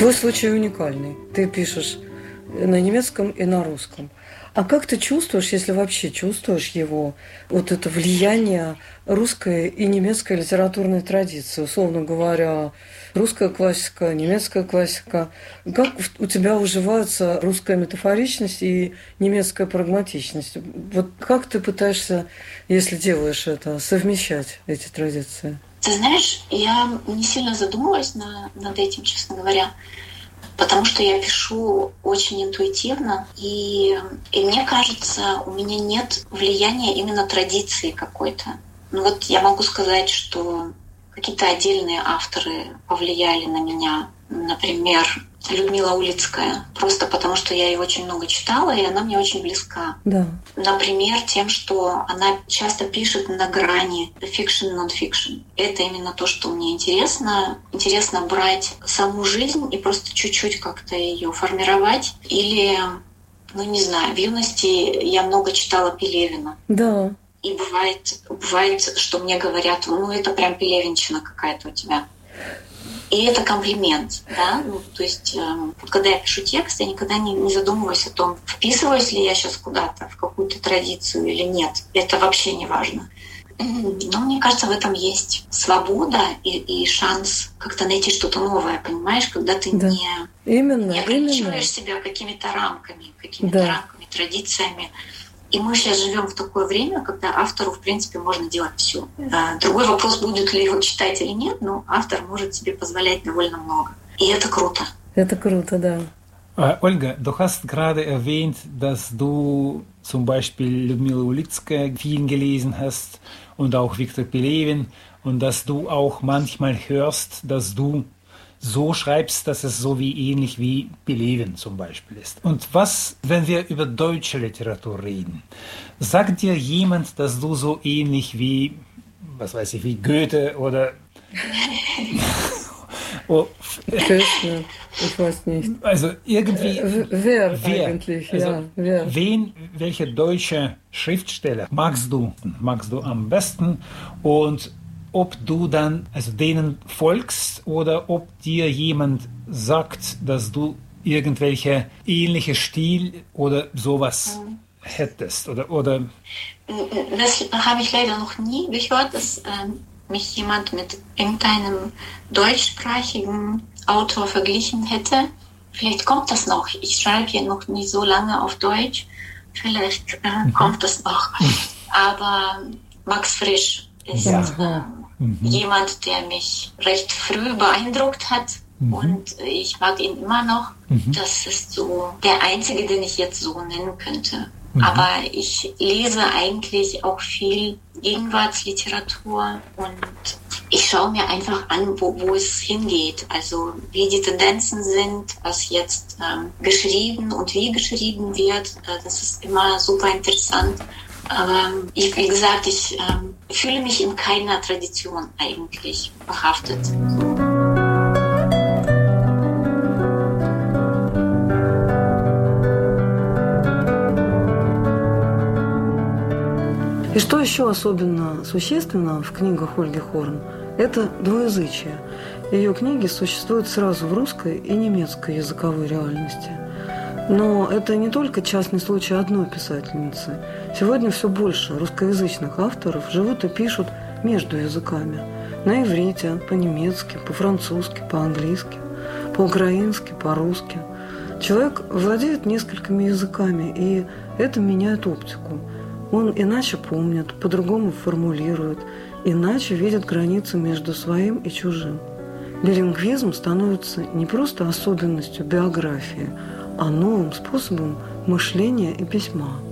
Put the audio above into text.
Твой случай уникальный. Ты пишешь на немецком и на русском. А как ты чувствуешь, если вообще чувствуешь его, вот это влияние русской и немецкой литературной традиции, условно говоря, русская классика, немецкая классика? Как у тебя уживаются русская метафоричность и немецкая прагматичность? Вот как ты пытаешься, если делаешь это, совмещать эти традиции? Ты знаешь, я не сильно задумывалась над этим, честно говоря. Потому что я пишу очень интуитивно, и мне кажется, у меня нет влияния именно традиции какой-то. Ну вот я могу сказать, что какие-то отдельные авторы повлияли на меня. Например, Людмила Улицкая, просто потому что я ее очень много читала, и она мне очень близка. Да. Например, тем, что она часто пишет на грани fiction, non-fiction. Это именно то, что мне интересно. Интересно брать саму жизнь и просто чуть-чуть как-то ее формировать. Или, ну не знаю, в юности я много читала Пелевина. Да. И бывает, что мне говорят, ну это прям пелевинщина какая-то у тебя. И это комплимент, да, ну, то есть когда я пишу текст, я никогда не задумываюсь о том, вписываюсь ли я сейчас куда-то в какую-то традицию или нет. Это вообще не важно. Но мне кажется, в этом есть свобода и шанс как-то найти что-то новое, понимаешь, когда ты да. не ограничиваешь себя какими-то рамками, традициями. И мы сейчас живем в такое время, когда автору, в принципе, можно делать все. Другой вопрос, будет ли его читать или нет, но автор может себе позволять довольно много. И это круто. Это круто, да. Olga, du hast gerade erwähnt, dass du zum Beispiel Людмила Улицкая vielen gelesen hast und auch Viktor Pelevin und dass du auch manchmal hörst, dass du so schreibst, dass es so wie ähnlich wie Pelevin zum Beispiel ist. Und was, wenn wir über deutsche Literatur reden? Sagt dir jemand, dass du so ähnlich wie, was weiß ich, wie Goethe oder... Ich weiß nicht. Also irgendwie... Wer eigentlich? Also ja, wer? Welche deutsche Schriftsteller magst du am besten und ob du dann also denen folgst oder ob dir jemand sagt, dass du irgendwelche ähnliche Stil oder sowas hättest oder Das habe ich leider noch nie gehört, dass mich jemand mit irgendeinem deutschsprachigen Autor verglichen hätte. Vielleicht kommt das noch. Ich schreibe ja noch nicht so lange auf Deutsch. Vielleicht kommt das noch. Aber Max Frisch ist jemand, der mich recht früh beeindruckt hat. Und ich mag ihn immer noch. Das ist so der einzige, den ich jetzt so nennen könnte. Aber ich lese eigentlich auch viel Gegenwartsliteratur und ich schaue mir einfach an, wo es hingeht. Also wie die Tendenzen sind, was jetzt geschrieben und wie geschrieben wird. Das ist immer super interessant. Aber wie gesagt, ich fühle mich in keiner Tradition eigentlich behaftet. И что еще особенно существенно в книгах Ольги Хорн, это двуязычие. Ее книги существуют сразу в русской и немецкой языковой реальности. Но это не только частный случай одной писательницы. Сегодня все больше русскоязычных авторов живут и пишут между языками. На иврите, по-немецки, по-французски, по-английски, по-украински, по-русски. Человек владеет несколькими языками, и это меняет оптику. Он иначе помнит, по-другому формулирует, иначе видит границы между своим и чужим. Билингвизм становится не просто особенностью биографии, а новым способом мышления и письма.